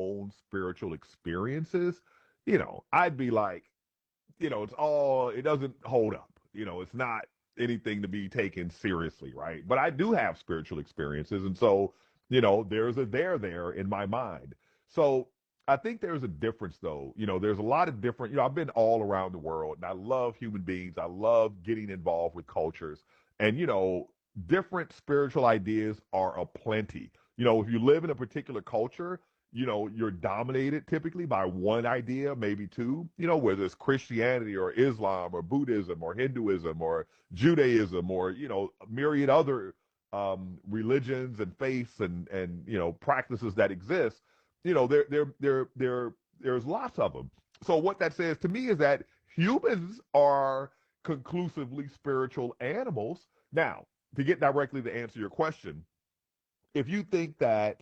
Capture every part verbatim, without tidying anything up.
own spiritual experiences, you know, I'd be like, you know, it's all, it doesn't hold up. You know, it's not anything to be taken seriously, right? But I do have spiritual experiences. And so, you know, there's a there there in my mind. So I think there's a difference, though. You know, there's a lot of different, you know, I've been all around the world and I love human beings. I love getting involved with cultures. And, you know, different spiritual ideas are aplenty. You know, if you live in a particular culture, you know, you're dominated typically by one idea, maybe two, you know, whether it's Christianity or Islam or Buddhism or Hinduism or Judaism or, you know, a myriad other um, religions and faiths and, and, you know, practices that exist. You know, there, there, there, there, there's lots of them. So what that says to me is that humans are conclusively spiritual animals. Now, to get directly to answer your question, if you think that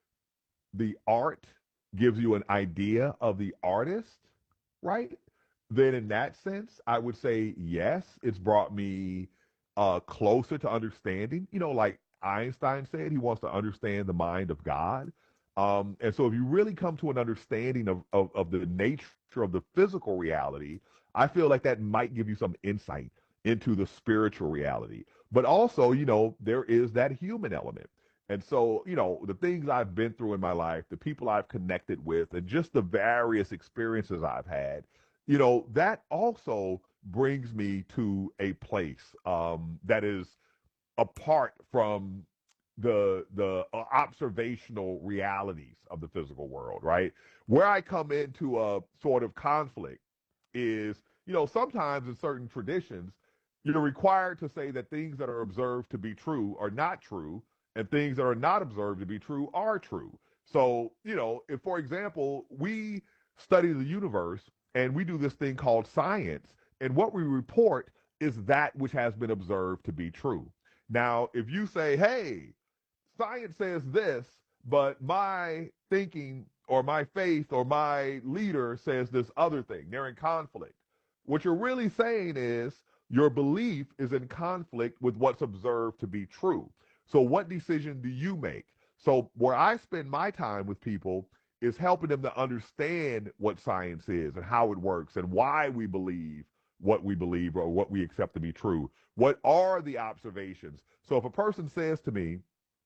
the art gives you an idea of the artist, right? Then in that sense, I would say yes, it's brought me uh, closer to understanding. You know, like Einstein said, he wants to understand the mind of God. Um, and so if you really come to an understanding of, of, of the nature of the physical reality, I feel like that might give you some insight into the spiritual reality. But also, you know, there is that human element. And so, you know, the things I've been through in my life, the people I've connected with, and just the various experiences I've had, you know, that also brings me to a place um, that is apart from the the uh, observational realities of the physical world, right? Where I come into a sort of conflict is, you know, sometimes in certain traditions, you're required to say that things that are observed to be true are not true, and things that are not observed to be true are true. So, you know, if, for example, we study the universe and we do this thing called science, and what we report is that which has been observed to be true. Now, if you say, hey, science says this, but my thinking or my faith or my leader says this other thing, they're in conflict. What you're really saying is your belief is in conflict with what's observed to be true. So what decision do you make? So where I spend my time with people is helping them to understand what science is and how it works and why we believe what we believe or what we accept to be true. What are the observations? So if a person says to me,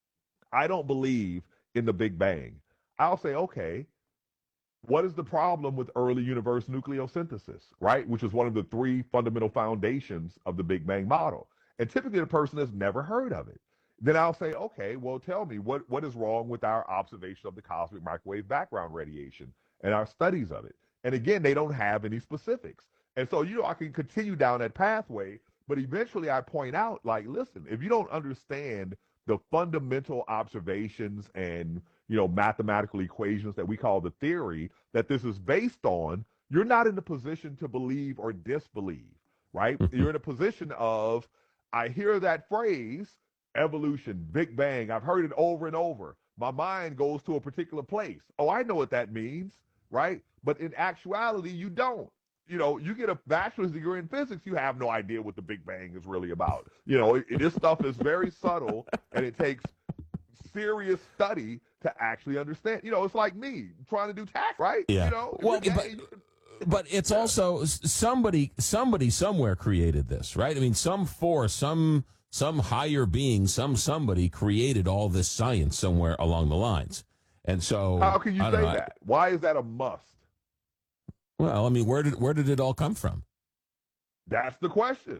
I don't believe in the Big Bang, I'll say, okay, what is the problem with early universe nucleosynthesis, right? Which is one of the three fundamental foundations of the Big Bang model. And typically the person has never heard of it. Then I'll say, okay, well, tell me what, what is wrong with our observation of the cosmic microwave background radiation and our studies of it. And again, they don't have any specifics. And so, you know, I can continue down that pathway, but eventually I point out, like, listen, if you don't understand the fundamental observations and, you know, mathematical equations that we call the theory that this is based on, you're not in the position to believe or disbelieve, right? You're in a position of, I hear that phrase, evolution, Big Bang. I've heard it over and over. My mind goes to a particular place. Oh, I know what that means, right? But in actuality, you don't. You know, you get a bachelor's degree in physics, you have no idea what the Big Bang is really about. You know, it, this stuff is very subtle, and it takes serious study to actually understand. You know, it's like me trying to do tax, right? Yeah. You know, Well, but, but it's yeah. also somebody, somebody somewhere created this, right? I mean, some force, some some higher being, some somebody created all this science somewhere along the lines. And so, how can you I say don't know, that? Why is that a must? Well, I mean, where did where did it all come from? That's the question.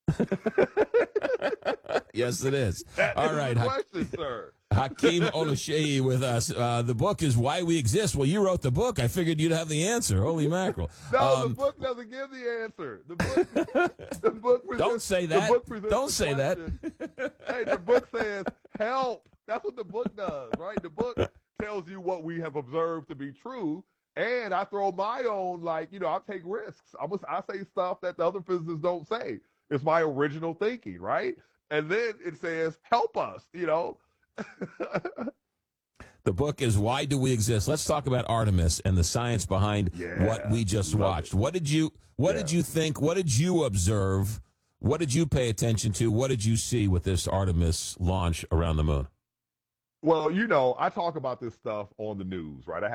Yes, it is. That All is right, the ha- question, sir. Hakeem Olusheyi with us. Uh, the book is Why We Exist. Well, you wrote the book. I figured you'd have the answer. Holy mackerel! No, Um, the book doesn't give the answer. The book, the book presents, don't say that. The book presents Don't the say question. that. Hey, the book says help. That's what the book does, right? The book tells you what we have observed to be true, and I throw my own, like, you know, I take risks. I must, I say stuff that the other physicists don't say. It's my original thinking, right? And then it says help us, you know. The book is Why Do We Exist? Let's talk about Artemis and the science behind Yeah, what we just love watched. it. What did you what Yeah. did you think? What did you observe? What did you pay attention to? What did you see with this Artemis launch around the moon? Well, you know, I talk about this stuff on the news, right? I